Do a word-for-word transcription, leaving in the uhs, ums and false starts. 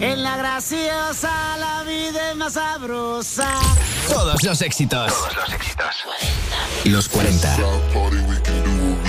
En la graciosa la vida es más sabrosa. Todos los éxitos. Todos los éxitos. Los cuarenta.